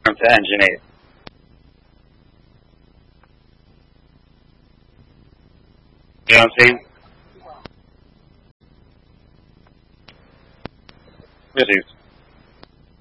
to engine 8. You know what I'm saying? It is.